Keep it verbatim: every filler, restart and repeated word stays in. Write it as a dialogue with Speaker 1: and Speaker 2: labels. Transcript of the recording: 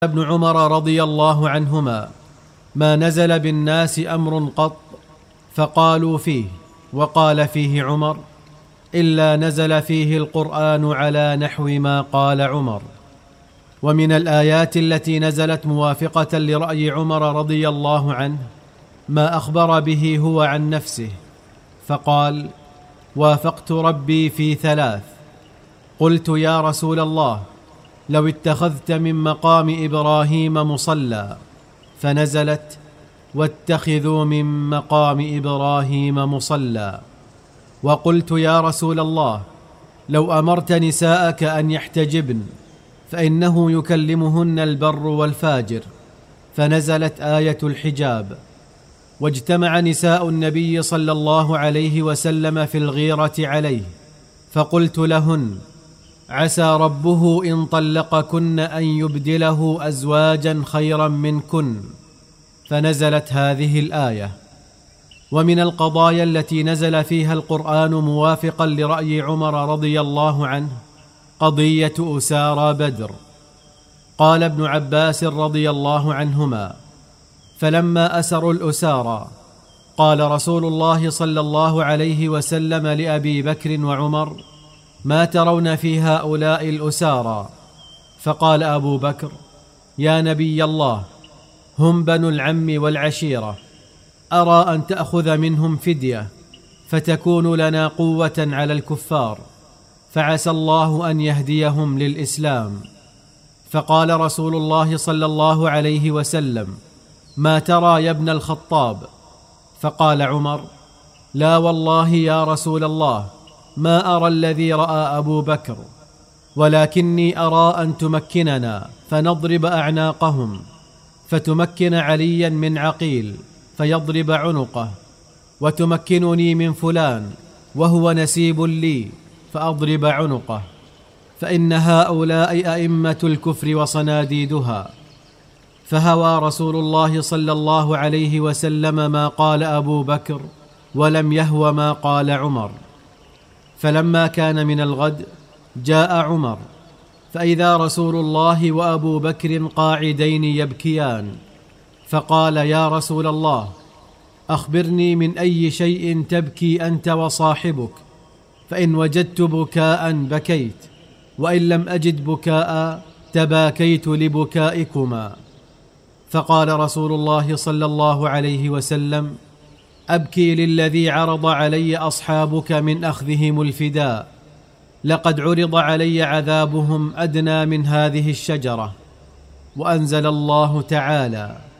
Speaker 1: ابن عمر رضي الله عنهما: ما نزل بالناس أمر قط فقالوا فيه وقال فيه عمر إلا نزل فيه القرآن على نحو ما قال عمر. ومن الآيات التي نزلت موافقة لرأي عمر رضي الله عنه ما أخبر به هو عن نفسه، فقال: وافقت ربي في ثلاث. قلت: يا رسول الله، لو اتخذت من مقام إبراهيم مصلى، فنزلت: واتخذوا من مقام إبراهيم مصلى. وقلت: يا رسول الله، لو أمرت نساءك أن يحتجبن، فإنه يكلمهن البر والفاجر، فنزلت آية الحجاب. واجتمع نساء النبي صلى الله عليه وسلم في الغيرة عليه، فقلت لهن: عسى ربه إن طلقكن أن يبدله أزواجا خيرا منكن، فنزلت هذه الآية. ومن القضايا التي نزل فيها القرآن موافقا لرأي عمر رضي الله عنه قضية أسارى بدر. قال ابن عباس رضي الله عنهما: فلما أسروا الأسارى قال رسول الله صلى الله عليه وسلم لأبي بكر وعمر: ما ترون في هؤلاء الأسارى؟ فقال أبو بكر: يا نبي الله، هم بنو العم والعشيرة، أرى أن تأخذ منهم فدية فتكون لنا قوة على الكفار، فعسى الله أن يهديهم للإسلام. فقال رسول الله صلى الله عليه وسلم: ما ترى يا ابن الخطاب؟ فقال عمر: لا والله يا رسول الله، ما أرى الذي رأى أبو بكر، ولكني أرى أن تمكننا فنضرب أعناقهم، فتمكن عليا من عقيل فيضرب عنقه، وتمكنني من فلان وهو نسيب لي فأضرب عنقه، فإن هؤلاء أئمة الكفر وصناديدها. فهوى رسول الله صلى الله عليه وسلم ما قال أبو بكر، ولم يهو ما قال عمر. فلما كان من الغد جاء عمر، فإذا رسول الله وأبو بكر قاعدين يبكيان، فقال: يا رسول الله، أخبرني من أي شيء تبكي أنت وصاحبك، فإن وجدت بكاء بكيت، وإن لم أجد بكاء تباكيت لبكائكما. فقال رسول الله صلى الله عليه وسلم: أبكي للذي عرض علي أصحابك من أخذهم الفداء، لقد عرض علي عذابهم أدنى من هذه الشجرة. وأنزل الله تعالى: